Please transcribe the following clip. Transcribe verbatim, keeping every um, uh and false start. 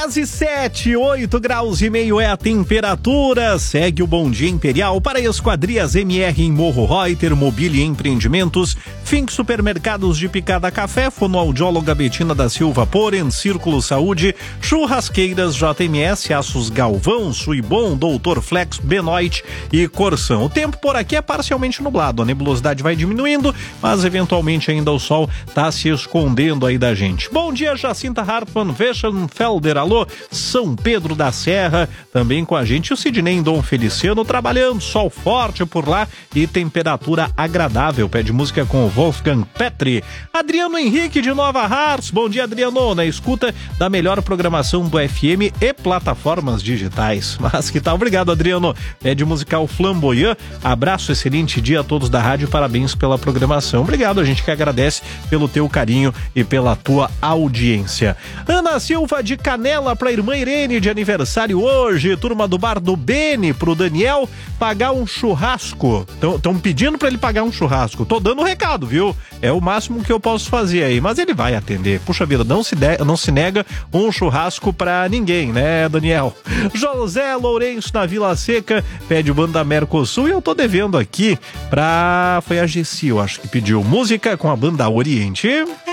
dez e sete, oito graus e meio é a temperatura. Segue o Bom Dia Imperial para Esquadrias M R em Morro Reuter, Mobília e Empreendimentos, Fink Supermercados de Picada Café, Fonoaudióloga Betina da Silva Poren, Círculo Saúde, Churrasqueiras J M S, Aços Galvão, Suibon, Doutor Flex, Benoit e Corsan. O tempo por aqui é parcialmente nublado, a nebulosidade vai diminuindo, mas eventualmente ainda o sol está se escondendo aí da gente. Bom dia, Jacinta Hartmann, Weschenfelder, alô, São Pedro da Serra, também com a gente o Sidney Dom Feliciano trabalhando, sol forte por lá e temperatura agradável. Pede música com o Wolfgang Petri. Adriano Henrique de Nova Hartz, bom dia, Adriano, na escuta da melhor programação do F M e plataformas digitais. Mas que tal? Obrigado, Adriano. Pede musical Flamboyant, abraço, excelente dia a todos da rádio, parabéns pela programação. Obrigado, a gente que agradece pelo teu carinho e pela tua audiência. Ana Silva de Canela pra irmã Irene de aniversário hoje, turma do bar do Beni pro Daniel pagar um churrasco. Estão pedindo pra ele pagar um churrasco. Tô dando um recado, viu? É o máximo que eu posso fazer aí, mas ele vai atender. Puxa vida, não se, de, não se nega um churrasco pra ninguém, né, Daniel? José Lourenço na Vila Seca pede banda Mercosul e eu tô devendo aqui pra... Foi a Gessi, eu acho que pediu música com a banda Oriente.